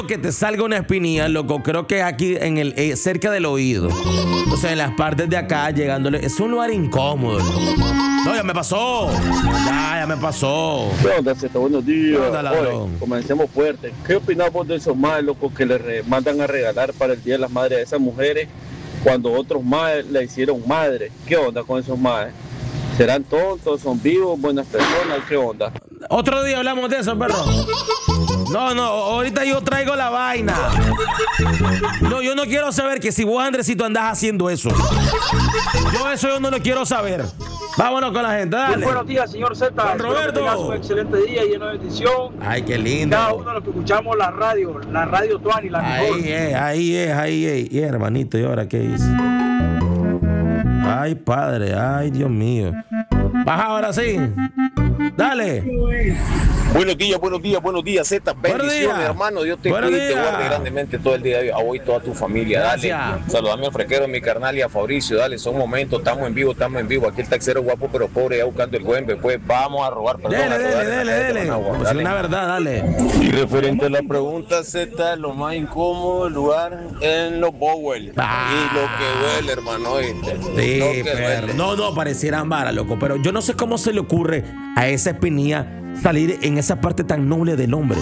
que te salga una espinilla, loco, creo que es aquí en el cerca del oído. O sea, en las partes de acá, llegándole. Es un lugar incómodo, loco. No, ya me pasó. Ya me pasó. ¿Qué onda, Zeta? Buenos días. ¿Qué onda, ladrón? Oye, comencemos fuerte. ¿Qué opinas vos de esos más locos que le mandan a regalar para el Día de las Madres a esas mujeres cuando otros más le hicieron madre? ¿Qué onda con esos más? ¿Serán tontos? ¿Son vivos? ¿Buenas personas? ¿Qué onda? Otro día hablamos de eso, perro. No, ahorita yo traigo la vaina. No, yo no quiero saber que si vos, Andresito, andás haciendo eso. Yo no lo quiero saber. Vámonos con la gente, dale. Muy buenos días, señor Z. Don Roberto. Que tengas un excelente día lleno de bendición. Ay, qué lindo. Cada uno de los que escuchamos la radio Tuani, la mejor. Ahí es. Y hermanito, ¿y ahora qué hice? Ay, padre, ay, Dios mío. Baja ahora sí. Dale. Buenos días, Z. Bendiciones, hermano. Dios te cuide y te guarde grandemente todo el día de hoy. A vos y toda tu familia. Gracias. Dale. Saludame al frequero, mi carnal y a Fabricio. Dale, son momentos. Estamos en vivo. Aquí el taxero guapo pero pobre ya buscando el güembe. Pues vamos a robar. Dele. Pues una verdad, dale. Y referente a la pregunta, Z, lo más incómodo el lugar en los Bowel. Y lo que duele, hermano, ¿oíste? Sí, pero no, parecieran varas, loco. Pero yo no sé cómo se le ocurre a esa espinilla salir en esa parte tan noble del hombre.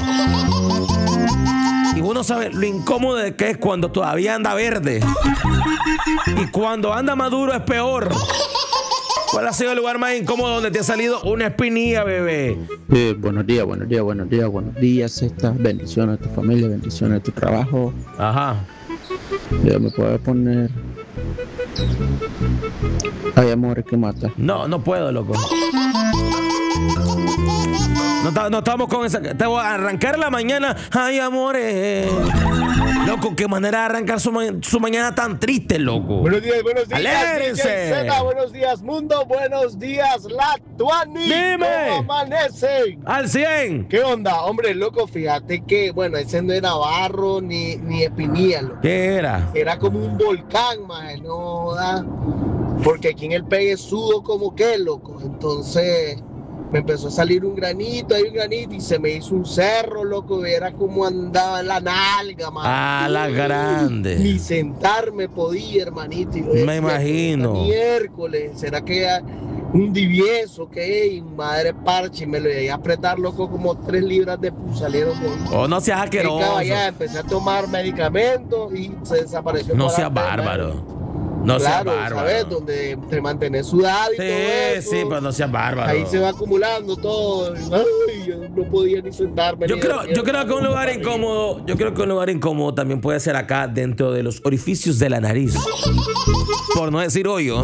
Y uno sabe lo incómodo de que es cuando todavía anda verde. Y cuando anda maduro es peor. ¿Cuál ha sido el lugar más incómodo donde te ha salido una espinilla, bebé? Buenos días, estas bendiciones a tu familia, bendiciones a tu trabajo. Ajá. Ya me puedes poner. Hay amores que matan. No puedo, loco. No estamos con esa. Te voy a arrancar la mañana. Ay, amores. Loco, qué manera de arrancar su mañana tan triste, loco. Buenos días. ¡Alégrense! Z, buenos días, mundo. Buenos días, la Tuani. Dime. ¿Cómo amanecen? ¡Al 100! ¿Qué onda? Hombre, loco, fíjate que, bueno, ese no era barro ni espinilla, loco. ¿Qué era? Era como un volcán, maje, no da. Porque aquí en el pegue sudo como que, loco. Entonces me empezó a salir un granito y se me hizo un cerro, loco. Era como andaba en la nalga, man. Ah, la grande. Ni sentarme podía, hermanito. Y me imagino. Miércoles, ¿será que un divieso que madre parche? Y me lo llegué a apretar, loco, como 3 libras de pus salieron con. Oh, no seas asqueroso. Ya empecé a tomar medicamentos y se desapareció. No seas bárbaro. No seas bárbaro. ¿Sabes? Donde te mantienes sudado y todo eso. Sí, pero no seas bárbaro. Ahí se va acumulando todo. Ay, yo no podía ni sentarme. Yo creo que un lugar incómodo también puede ser acá dentro de los orificios de la nariz. Por no decir hoyo.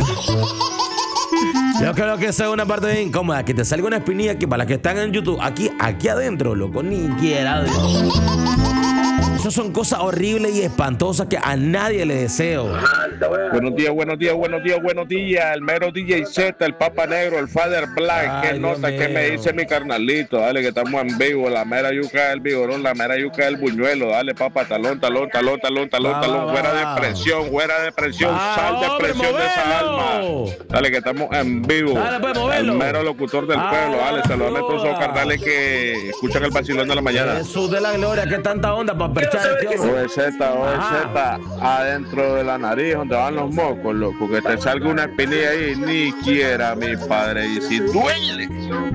Yo creo que esa es una parte bien incómoda. Que te salga una espinilla que para las que están en YouTube, aquí adentro, loco, ni quiera. Esas son cosas horribles y espantosas que a nadie le deseo. Buenos días. El mero DJ Z, el Papa Negro, el Father Black. Ay, ¿Qué nota? ¿Qué me dice mi carnalito? Dale, que estamos en vivo. La mera yuca del vigorón, la mera yuca del buñuelo. Dale, papá, talón. Fuera de presión, sal de presión de esa alma. Dale, que estamos en vivo. Dale, pues, moverlo. El mero locutor del pueblo. Dale, saludame a todos esos carnales que escuchan el vacilón de la mañana. Jesús de la gloria, qué tanta onda para perchar este hombre. OZ, adentro de la nariz, donde van los mocos, loco. Que te salga una espinilla ahí, ni quiera, mi padre. Y si duele.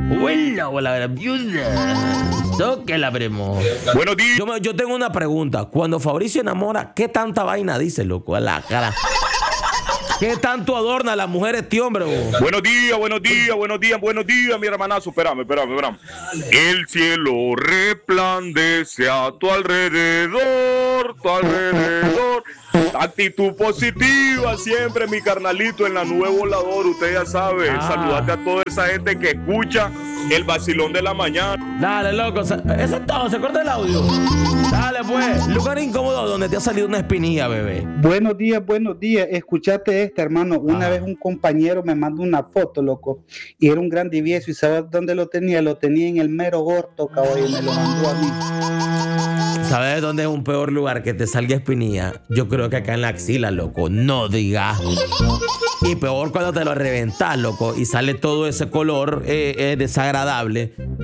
La viuda. Toque la primo. Buenos días. Yo tengo una pregunta. Cuando Fabricio enamora, ¿qué tanta vaina dice, loco? A la cara. ¿Qué tanto adorna a las mujeres este hombre, vos? Buenos días, mi hermanazo. Espérame. El cielo resplandece a tu alrededor. Actitud positiva siempre, mi carnalito, en la Nube Volador. Usted ya sabe. Saludate a toda esa gente que escucha el vacilón de la mañana. Dale, loco. Eso es todo. Se corta el audio. Dale, pues. Lugar incómodo donde te ha salido una espinilla, bebé. Buenos días. Escuchate esta, hermano. Una vez un compañero me mandó una foto, loco. Y era un gran divieso. ¿Y sabes dónde lo tenía? Lo tenía en el mero orto, cabrón. Y me lo mandó a mí. ¿Sabes dónde es un peor lugar que te salga espinilla? Yo creo que acá en la axila, loco. No digas. Y peor cuando te lo reventas, loco. Y sale todo ese color desagradable.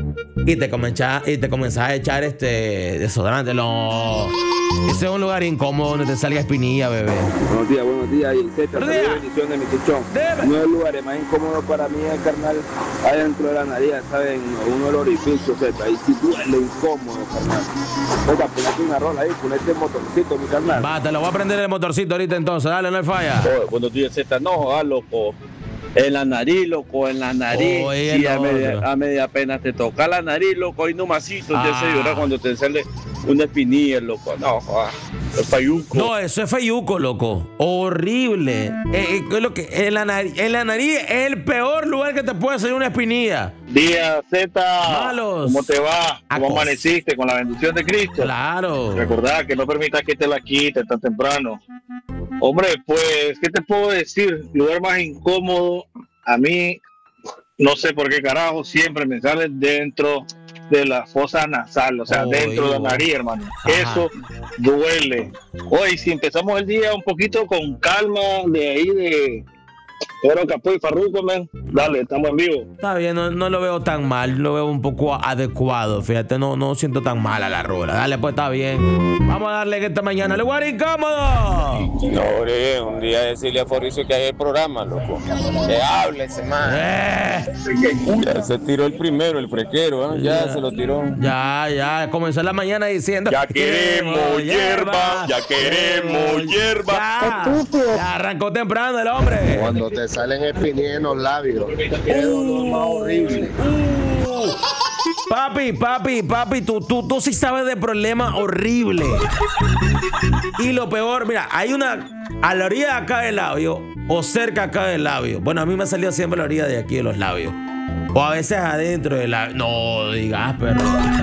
y te comenzás a echar desodorante. No. Ese es un lugar incómodo donde te salga espinilla, bebé. Buenos días. Y bendiciones, mi chichón. Uno de los lugares más incómodos para mí es, carnal, adentro de la nariz, ¿saben? Uno de los orificios, ahí sí duele incómodo, carnal. Oiga, ponete una rola ahí, ponete el motorcito, mi carnal. Va, te lo voy a prender el motorcito ahorita entonces, dale, no hay falla. Buenos días, Z, no jodas, loco. En la nariz, loco, en la nariz. Sí, a media pena te toca la nariz, loco, ahí nomasito, te hace llorar cuando te sale una espinilla, loco. No, es fayuco. No, eso es fayuco, loco. Horrible. Lo que, en la nariz es el peor lugar que te puede salir una espinilla. Día Z, malos. ¿Cómo te va? ¿Cómo amaneciste? Con la bendición de Cristo. Claro. Recordá que no permitas que te la quite tan temprano. Hombre, pues, ¿qué te puedo decir? Lugar más incómodo, a mí, no sé por qué carajo, siempre me sale dentro de la fosa nasal, o sea, dentro de la nariz, hermano. Eso duele. Hoy, si empezamos el día un poquito con calma, de ahí de Pero Capó y Farruko, man, dale, estamos en vivo. Está bien, no lo veo tan mal, lo veo un poco adecuado, fíjate, no siento tan mal a la rola. Dale, pues está bien. Vamos a darle que esta mañana lugar incómodo. No, hombre, un día decirle a Fabricio que hay el programa, loco. Que hable ese man. Ya se tiró el primero, el frequero, ¿eh? Ya se lo tiró. Ya, comenzó la mañana diciendo: ya queremos hierba, ya queremos hierba. Ya arrancó temprano el hombre. Cuando te salen espinillas en los labios, qué dolor más horrible. Papi, tú sí sabes de problemas horribles. Y lo peor, mira, hay una a la orilla de acá del labio o cerca acá del labio. Bueno, a mí me ha salido siempre a la orilla de aquí de los labios. O a veces adentro del labio. No digas, perro.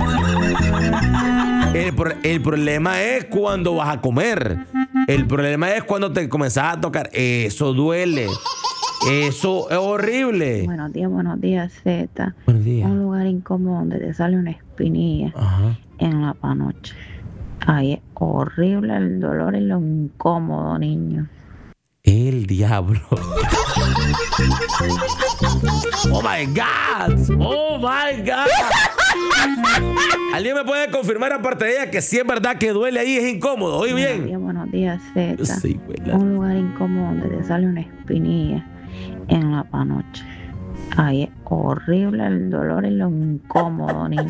El problema es cuando vas a comer. El problema es cuando te comenzás a tocar. Eso duele. Eso es horrible. Buenos días, Z. Buenos días. Un lugar incómodo donde te sale una espinilla. Ajá. En la panoche. Ay, es horrible el dolor y lo incómodo, niño. El diablo. Oh my God. ¿Alguien me puede confirmar aparte de ella que si es verdad que duele ahí, es incómodo? Oye bien. Buenos días, Z. Sí, un lugar incómodo donde te sale una espinilla en la panoche. Ay, es horrible el dolor y lo incómodo, niño.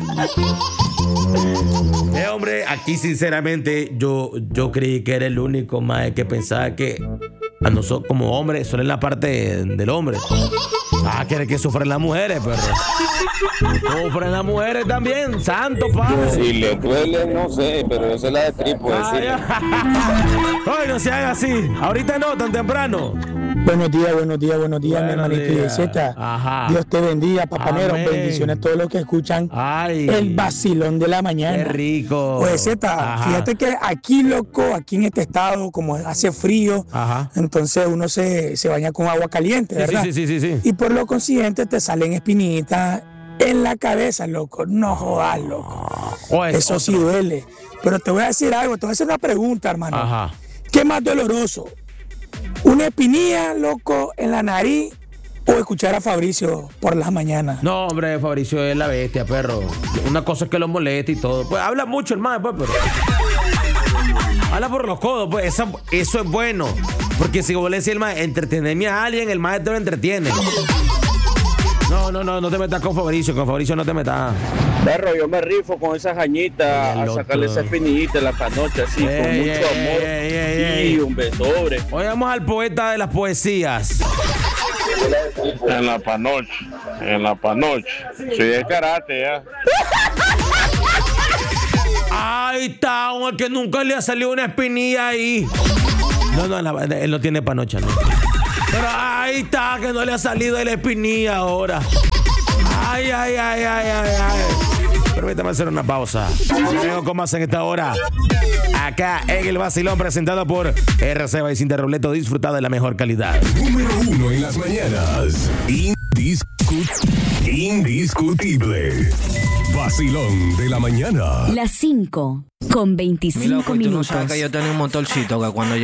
Hombre, aquí sinceramente yo creí que era el único más que pensaba que a nosotros como hombres solo en la parte del hombre. Quiere que sufren las mujeres, pero sufren las mujeres también, santo padre. Si le duele, no sé, pero esa es la de tripo. Ay, no se haga así, ahorita no, tan temprano. Buenos días, mi hermanito de Z. Dios te bendiga, papanero. Bendiciones a todos los que escuchan el vacilón de la mañana. Qué rico. Pues Z, fíjate que aquí, loco, aquí en este estado, como hace frío, entonces uno se baña con agua caliente, ¿verdad? Sí. Y por lo consiguiente te salen espinitas en la cabeza, loco. No jodas, loco. Eso sí duele. Pero te voy a decir algo, te voy a hacer una pregunta, hermano. ¿Qué es más doloroso? ¿Una espinilla, loco, en la nariz o escuchar a Fabricio por las mañanas? No, hombre, Fabricio es la bestia, perro. Una cosa es que lo moleste y todo. Pues habla mucho el man, pues, pero habla por los codos, pues. Eso es bueno. Porque si vos le decís el man, entretenerme a alguien, el man te lo entretiene. No te metas con Fabricio no te metas. Perro, yo me rifo con esas jañitas a sacarle esa espinillita en la panoche, así, con mucho amor. Y un besobre. Hoy vamos al poeta de las poesías. En la panoche. Soy de karate, ya. Ahí está, el que nunca le ha salido una espinilla ahí. No, él no tiene panocha, ¿no? Pero ahí está, que no le ha salido la espinilla ahora. Ay. Permítame hacer una pausa. Vengo con más en esta hora. Acá en el vacilón presentado por RC Vicente Robleto. Disfruta de la mejor calidad. Número 1 en las mañanas. Indiscutible. Vacilón de la mañana. Las 5:25 minutos. Tú no sabes que yo tenía un motorcito que cuando